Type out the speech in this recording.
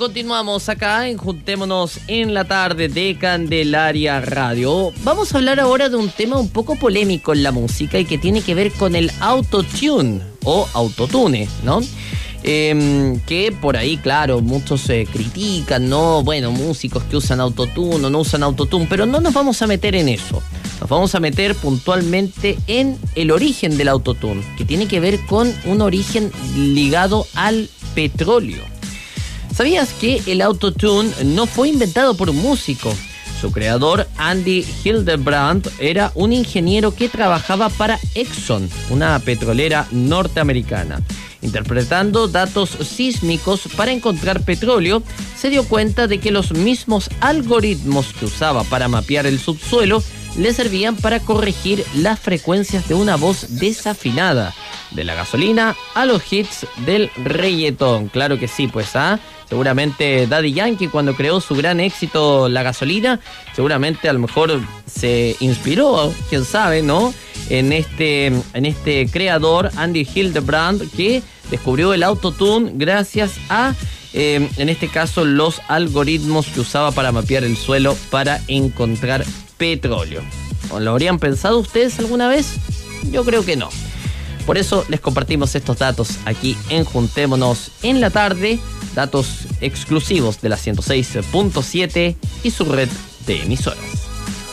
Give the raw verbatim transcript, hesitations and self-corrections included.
continuamos acá en Juntémonos en la tarde de Candelaria Radio. Vamos a hablar ahora de un tema un poco polémico en la música y que tiene que ver con el autotune o autotune, ¿no? Eh, que por ahí, claro, muchos eh, critican, ¿no? Bueno, músicos que usan autotune o no usan autotune, pero no nos vamos a meter en eso. Nos vamos a meter puntualmente en el origen del autotune, que tiene que ver con un origen ligado al petróleo. ¿Sabías que el autotune no fue inventado por un músico? Su creador, Andy Hildebrand, era un ingeniero que trabajaba para Exxon, una petrolera norteamericana. Interpretando datos sísmicos para encontrar petróleo, se dio cuenta de que los mismos algoritmos que usaba para mapear el subsuelo le servían para corregir las frecuencias de una voz desafinada, de la gasolina a los hits del reggaetón. Claro que sí, pues, ¿ah? Seguramente Daddy Yankee, cuando creó su gran éxito La Gasolina, seguramente a lo mejor se inspiró, quién sabe, ¿no? En este, en este creador, Andy Hildebrand, que descubrió el autotune gracias a, eh, en este caso, los algoritmos que usaba para mapear el suelo para encontrar petróleo. ¿Lo habrían pensado ustedes alguna vez? Yo creo que no. Por eso les compartimos estos datos aquí en Juntémonos en la tarde, datos exclusivos de la ciento seis punto siete y su red de emisoras.